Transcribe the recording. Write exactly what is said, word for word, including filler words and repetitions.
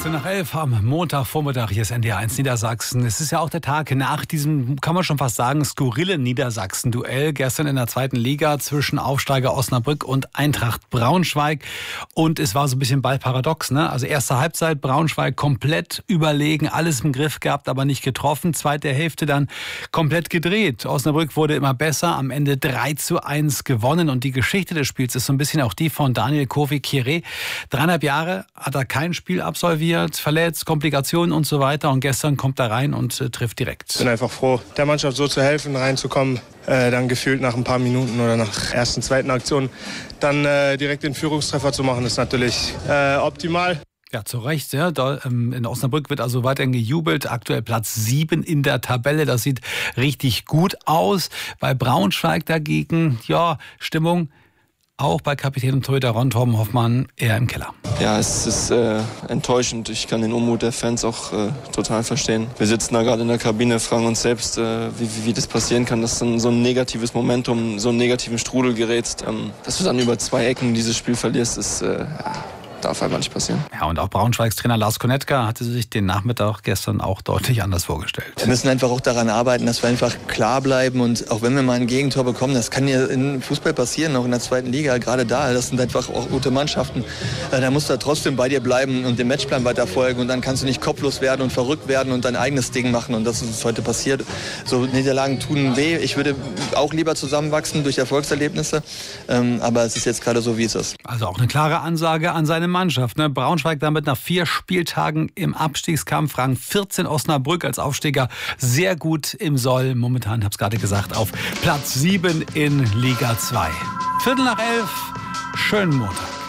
vierzehn nach elf am Montagvormittag, hier ist N D R eins Niedersachsen. Es ist ja auch der Tag nach diesem, kann man schon fast sagen, skurrilen Niedersachsen-Duell. Gestern in der zweiten Liga zwischen Aufsteiger Osnabrück und Eintracht Braunschweig. Und es war so ein bisschen ballparadox, ne? Also erste Halbzeit, Braunschweig komplett überlegen, alles im Griff gehabt, aber nicht getroffen. Zweite Hälfte dann komplett gedreht. Osnabrück wurde immer besser, am Ende drei zu eins gewonnen. Und die Geschichte des Spiels ist so ein bisschen auch die von Daniel Kofi-Kire. Dreieinhalb Jahre hat er kein Spiel absolviert, verletzt, Komplikationen und so weiter. Und gestern kommt er rein und äh, trifft direkt. Ich bin einfach froh, der Mannschaft so zu helfen, reinzukommen. Äh, dann gefühlt nach ein paar Minuten oder nach ersten, zweiten Aktion dann äh, direkt den Führungstreffer zu machen, ist natürlich äh, optimal. Ja, zu Recht. Ja. Da, ähm, in Osnabrück wird also weiterhin gejubelt. Aktuell Platz sieben in der Tabelle. Das sieht richtig gut aus. Bei Braunschweig dagegen, ja, Stimmung auch bei Kapitän und Torhüter Ron Torben Hoffmann eher im Keller. Ja, es ist äh, enttäuschend. Ich kann den Unmut der Fans auch äh, total verstehen. Wir sitzen da gerade in der Kabine, fragen uns selbst, äh, wie, wie, wie das passieren kann, dass dann so ein negatives Momentum, so einen negativen Strudel gerätst. Ähm, dass du dann über zwei Ecken dieses Spiel verlierst, ist... Äh, ja. Darf einfach nicht passieren. Ja, und auch Braunschweigs Trainer Lars Konetka hatte sich den Nachmittag gestern auch deutlich anders vorgestellt. Wir müssen einfach auch daran arbeiten, dass wir einfach klar bleiben und auch wenn wir mal ein Gegentor bekommen, das kann ja in Fußball passieren, auch in der zweiten Liga, gerade da, das sind einfach auch gute Mannschaften. Da musst du trotzdem bei dir bleiben und dem Matchplan weiter folgen und dann kannst du nicht kopflos werden und verrückt werden und dein eigenes Ding machen und das ist uns heute passiert. So Niederlagen tun weh. Ich würde auch lieber zusammenwachsen durch Erfolgserlebnisse, aber es ist jetzt gerade so, wie es ist. Also auch eine klare Ansage an seine Mannschaft. Ne? Braunschweig damit nach vier Spieltagen im Abstiegskampf, Rang vierzehn Osnabrück als Aufsteiger sehr gut im Soll. Momentan, ich habe es gerade gesagt, auf Platz sieben in Liga zwei. Viertel nach elf, schönen Montag.